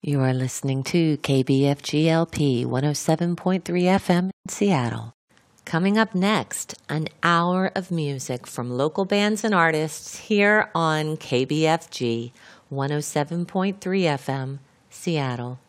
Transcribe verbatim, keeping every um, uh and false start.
You are listening to K B F G L P one oh seven point three F M in Seattle. Coming up next, an hour of music from local bands and artists here on K B F G one oh seven point three F M, Seattle.